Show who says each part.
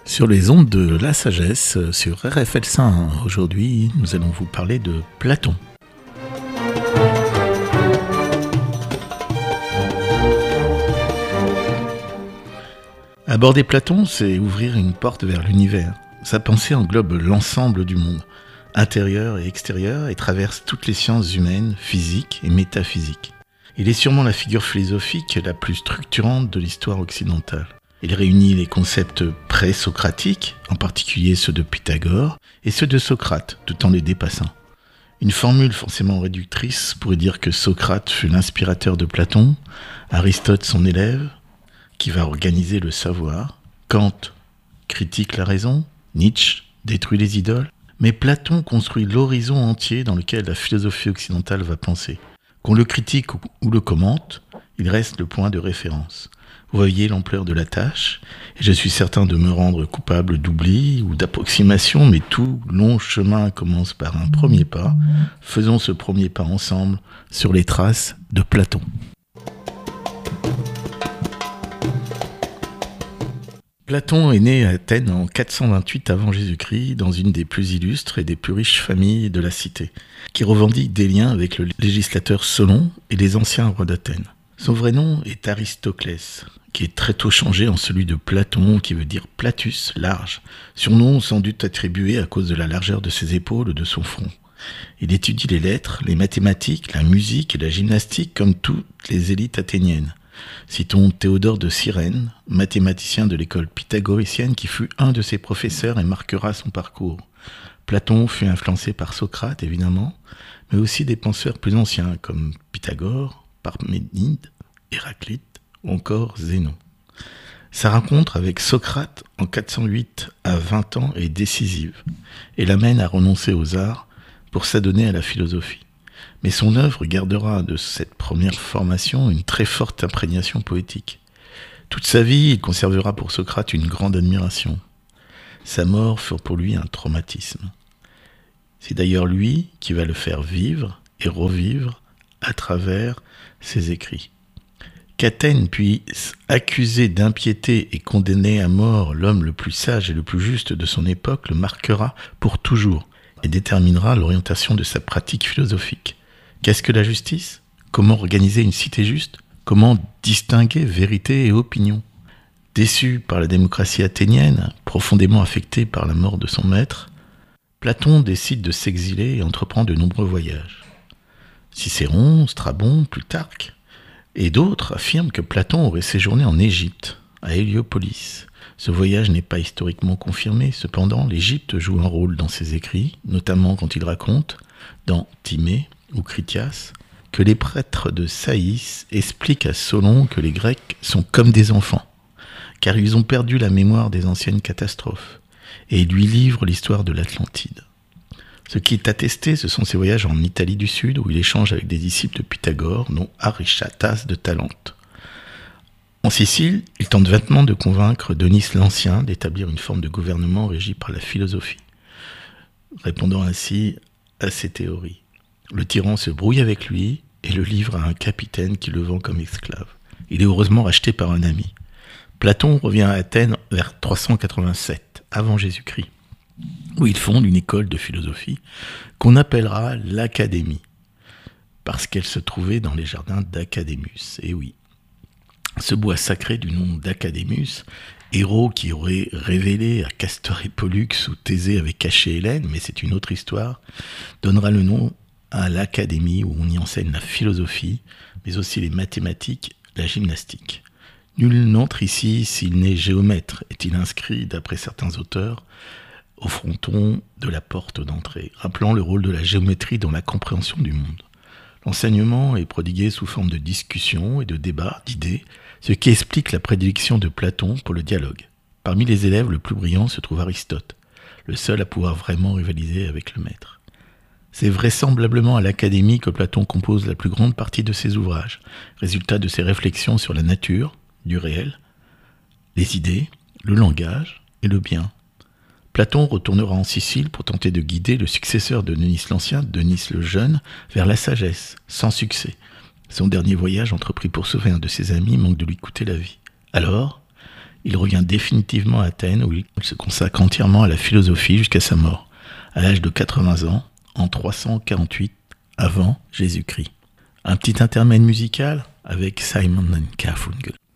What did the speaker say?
Speaker 1: Sur les ondes de la sagesse, sur RFL100, aujourd'hui, nous allons vous parler de Platon. Aborder Platon, c'est ouvrir une porte vers l'univers. Sa pensée englobe l'ensemble du monde, intérieur et extérieur, et traverse toutes les sciences humaines, physiques et métaphysiques. Il est sûrement la figure philosophique la plus structurante de l'histoire occidentale. Il réunit les concepts pré-socratiques, en particulier ceux de Pythagore, et ceux de Socrate, tout en les dépassant. Une formule forcément réductrice pourrait dire que Socrate fut l'inspirateur de Platon, Aristote son élève, qui va organiser le savoir, Kant critique la raison, Nietzsche détruit les idoles, mais Platon construit l'horizon entier dans lequel la philosophie occidentale va penser. Qu'on le critique ou le commente, il reste le point de référence. Vous voyez l'ampleur de la tâche, et je suis certain de me rendre coupable d'oubli ou d'approximation, mais tout long chemin commence par un premier pas. Faisons ce premier pas ensemble sur les traces de Platon. Platon est né à Athènes en 428 avant Jésus-Christ, dans une des plus illustres et des plus riches familles de la cité, qui revendique des liens avec le législateur Solon et les anciens rois d'Athènes. Son vrai nom est Aristoclès, qui est très tôt changé en celui de Platon, qui veut dire Platus, large, surnom sans doute attribué à cause de la largeur de ses épaules et de son front. Il étudie les lettres, les mathématiques, la musique et la gymnastique comme toutes les élites athéniennes. Citons Théodore de Cyrène, mathématicien de l'école pythagoricienne qui fut un de ses professeurs et marquera son parcours. Platon fut influencé par Socrate, évidemment, mais aussi des penseurs plus anciens comme Pythagore, Parménide, Héraclite ou encore Zénon. Sa rencontre avec Socrate en 408 à 20 ans est décisive et l'amène à renoncer aux arts pour s'adonner à la philosophie. Mais son œuvre gardera de cette première formation une très forte imprégnation poétique. Toute sa vie, il conservera pour Socrate une grande admiration. Sa mort fut pour lui un traumatisme. C'est d'ailleurs lui qui va le faire vivre et revivre à travers ses écrits. Qu'Athènes puisse accuser d'impiété et condamner à mort l'homme le plus sage et le plus juste de son époque le marquera pour toujours et déterminera l'orientation de sa pratique philosophique. Qu'est-ce que la justice ? Comment organiser une cité juste ? Comment distinguer vérité et opinion ? Déçu par la démocratie athénienne, profondément affecté par la mort de son maître, Platon décide de s'exiler et entreprend de nombreux voyages. Cicéron, Strabon, Plutarque et d'autres affirment que Platon aurait séjourné en Égypte, à Héliopolis. Ce voyage n'est pas historiquement confirmé, cependant l'Égypte joue un rôle dans ses écrits, notamment quand il raconte, dans Timée ou Critias, que les prêtres de Saïs expliquent à Solon que les Grecs sont comme des enfants, car ils ont perdu la mémoire des anciennes catastrophes, et ils lui livrent l'histoire de l'Atlantide. Ce qui est attesté, ce sont ses voyages en Italie du Sud, où il échange avec des disciples de Pythagore, dont Arichatas de Talente. En Sicile, il tente vainement de convaincre Denis l'Ancien d'établir une forme de gouvernement régi par la philosophie, répondant ainsi à ses théories. Le tyran se brouille avec lui et le livre à un capitaine qui le vend comme esclave. Il est heureusement racheté par un ami. Platon revient à Athènes vers 387, avant Jésus-Christ, où il fonde une école de philosophie qu'on appellera l'Académie, parce qu'elle se trouvait dans les jardins d'Académus. Et oui, ce bois sacré du nom d'Académus, héros qui aurait révélé à Castor et Pollux où Thésée avait caché Hélène, mais c'est une autre histoire, donnera le nom à l'Académie où on y enseigne la philosophie, mais aussi les mathématiques, la gymnastique. Nul n'entre ici s'il n'est géomètre, est-il inscrit, d'après certains auteurs, au fronton de la porte d'entrée, rappelant le rôle de la géométrie dans la compréhension du monde. L'enseignement est prodigué sous forme de discussions et de débats, d'idées, ce qui explique la prédilection de Platon pour le dialogue. Parmi les élèves, le plus brillant se trouve Aristote, le seul à pouvoir vraiment rivaliser avec le maître. C'est vraisemblablement à l'Académie que Platon compose la plus grande partie de ses ouvrages, résultat de ses réflexions sur la nature, du réel, les idées, le langage et le bien. Platon retournera en Sicile pour tenter de guider le successeur de Denis l'Ancien, Denis le Jeune, vers la sagesse, sans succès. Son dernier voyage entrepris pour sauver un de ses amis manque de lui coûter la vie. Alors, Il revient définitivement à Athènes où il se consacre entièrement à la philosophie jusqu'à sa mort, à l'âge de 80 ans, en 348 avant Jésus-Christ. Un petit intermède musical avec Simon & Garfunkel.